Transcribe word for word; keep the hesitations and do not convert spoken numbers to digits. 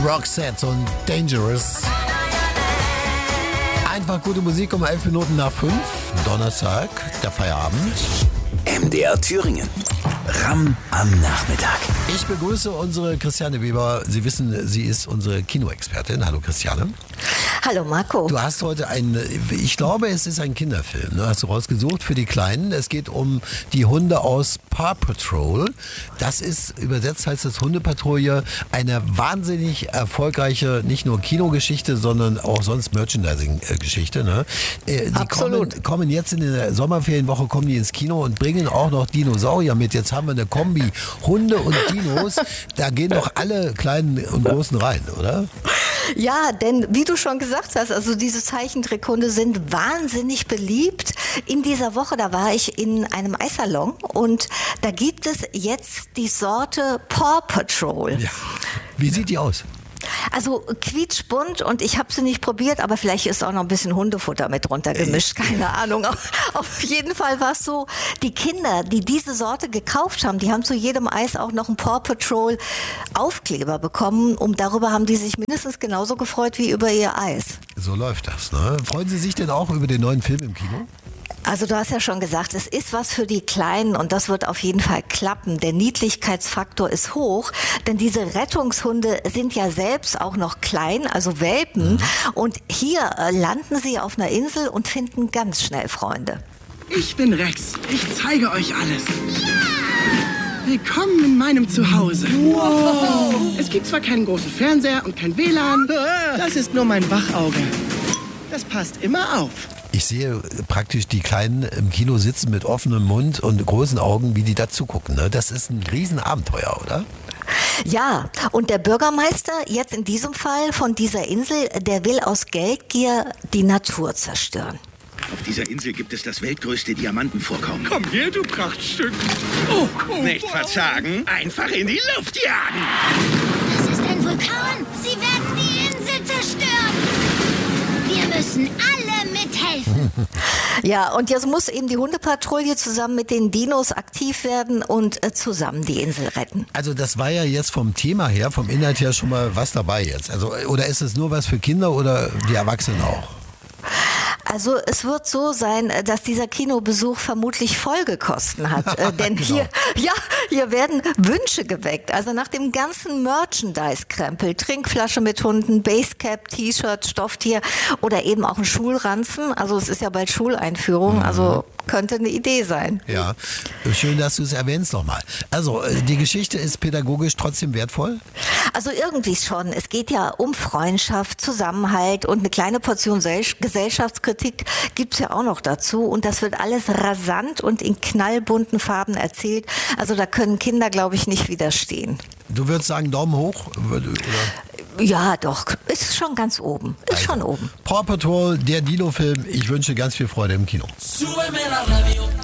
Roxette und Dangerous. Einfach gute Musik um elf Minuten nach fünf. Donnerstag, der Feierabend. M D R Thüringen. Ram am Nachmittag. Ich begrüße unsere Christiane Weber. Sie wissen, sie ist unsere Kinoexpertin. Hallo Christiane. Hallo Marco. Du hast heute einen, ich glaube es ist ein Kinderfilm, ne? Hast du rausgesucht für die Kleinen. Es geht um die Hunde aus Paw Patrol. Das ist, übersetzt heißt das Hundepatrouille, eine wahnsinnig erfolgreiche, nicht nur Kinogeschichte, sondern auch sonst Merchandising-Geschichte. Ne? Die Absolut. Kommen, kommen jetzt in der Sommerferienwoche, kommen die ins Kino und bringen auch noch Dinosaurier mit. Jetzt haben wir eine Kombi Hunde und Dinos. Da gehen doch alle Kleinen und Großen rein, oder? Ja, denn wie du schon gesagt hast, also diese Zeichentrickhunde sind wahnsinnig beliebt. In dieser Woche, da war ich in einem Eissalon und da gibt es jetzt die Sorte Paw Patrol. Ja. Wie sieht die aus? Also quietschbunt und ich habe sie nicht probiert, aber vielleicht ist auch noch ein bisschen Hundefutter mit runtergemischt, keine Ahnung. Auf jeden Fall war es so, die Kinder, die diese Sorte gekauft haben, die haben zu jedem Eis auch noch einen Paw Patrol Aufkleber bekommen und darüber haben die sich mindestens genauso gefreut wie über ihr Eis. So läuft das, ne? Freuen Sie sich denn auch über den neuen Film im Kino? Also du hast ja schon gesagt, es ist was für die Kleinen und das wird auf jeden Fall klappen. Der Niedlichkeitsfaktor ist hoch, denn diese Rettungshunde sind ja selbst auch noch klein, also Welpen. Mhm. Und hier äh, landen sie auf einer Insel und finden ganz schnell Freunde. Ich bin Rex. Ich zeige euch alles. Ja! Willkommen in meinem Zuhause. Wow. Es gibt zwar keinen großen Fernseher und kein W L A N. Das ist nur mein Wachauge. Das passt immer auf. Ich sehe praktisch die Kleinen im Kino sitzen mit offenem Mund und großen Augen, wie die da zugucken. Ne? Das ist ein Riesenabenteuer, oder? Ja, und der Bürgermeister, jetzt in diesem Fall von dieser Insel, der will aus Geldgier die Natur zerstören. Auf dieser Insel gibt es das weltgrößte Diamantenvorkommen. Komm her, du Prachtstück. Oh, oh, Nicht verzagen, einfach in die Luft jagen. Das ist ein Vulkan. Sie werden die Insel zerstören. Wir müssen alle mithelfen. Ja, und jetzt muss eben die Hundepatrouille zusammen mit den Dinos aktiv werden und äh, zusammen die Insel retten. Also das war ja jetzt vom Thema her, vom Inhalt her schon mal was dabei jetzt. Also, oder ist es nur was für Kinder oder die Erwachsenen auch? Also es wird so sein, dass dieser Kinobesuch vermutlich Folgekosten hat. äh, denn genau. hier, ja, hier werden Wünsche geweckt. Also nach dem ganzen Merchandise-Krempel, Trinkflasche mit Hunden, Basecap, T-Shirt, Stofftier oder eben auch ein Schulranzen. Also es ist ja bald Schuleinführung, mhm. also könnte eine Idee sein. Ja, schön, dass du es erwähnst nochmal. Also die Geschichte ist pädagogisch trotzdem wertvoll? Also irgendwie schon. Es geht ja um Freundschaft, Zusammenhalt und eine kleine Portion Gesellschaftskritik gibt es ja auch noch dazu. Und das wird alles rasant und in knallbunten Farben erzählt. Also da können Kinder, glaube ich, nicht widerstehen. Du würdest sagen Daumen hoch? Oder? Ja, doch. Ist schon ganz oben. Ist also, schon oben. Paw Patrol, der Dino-Film. Ich wünsche ganz viel Freude im Kino.